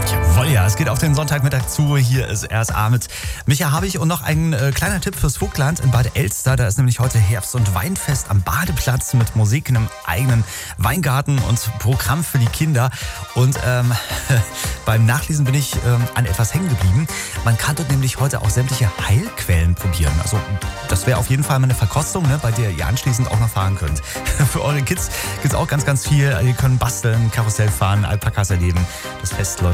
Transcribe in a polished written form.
Jawohl, ja, es geht auf den Sonntagmittag zu. Hier ist RSA mit Micha Habich und noch ein kleiner Tipp fürs Vogtland in Bad Elster. Da ist nämlich heute Herbst- und Weinfest am Badeplatz mit Musik in einem eigenen Weingarten und Programm für die Kinder. Und beim Nachlesen bin ich an etwas hängen geblieben. Man kann dort nämlich heute auch sämtliche Heilquellen probieren. Also das wäre auf jeden Fall mal eine Verkostung, ne, bei der ihr anschließend auch noch fahren könnt. Für eure Kids gibt es auch ganz, ganz viel. Ihr könnt basteln, Karussell fahren, Alpakas erleben. Das Fest läuft